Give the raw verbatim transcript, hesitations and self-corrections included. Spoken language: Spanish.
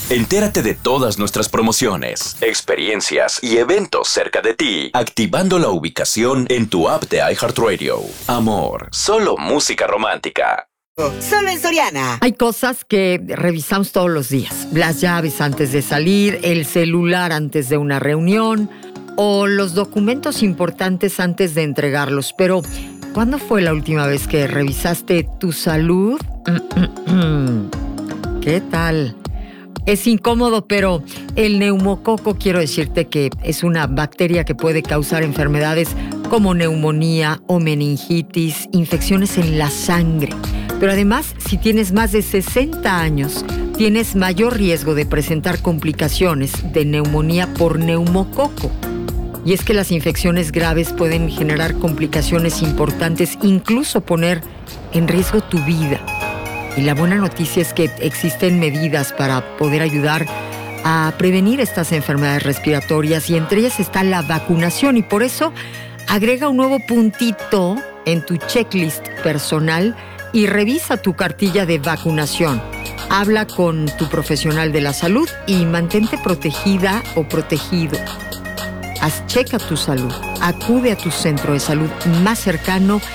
Entérate de todas nuestras promociones, experiencias y eventos cerca de ti, activando la ubicación en tu app de iHeartRadio. Amor, solo música romántica. Solo en Soriana. Hay cosas que revisamos todos los días. Las llaves antes de salir, el celular antes de una reunión o los documentos importantes antes de entregarlos. Pero, ¿cuándo fue la última vez que revisaste tu salud? ¿Qué tal? Es incómodo, pero el neumococo, quiero decirte que es una bacteria que puede causar enfermedades como neumonía o meningitis, infecciones en la sangre. Pero además, si tienes más de sesenta años, tienes mayor riesgo de presentar complicaciones de neumonía por neumococo. Y es que las infecciones graves pueden generar complicaciones importantes, incluso poner en riesgo tu vida. Y la buena noticia es que existen medidas para poder ayudar a prevenir estas enfermedades respiratorias y entre ellas está la vacunación y por eso agrega un nuevo puntito en tu checklist personal y revisa tu cartilla de vacunación. Habla con tu profesional de la salud y mantente protegida o protegido. Haz checa tu salud. Acude a tu centro de salud más cercano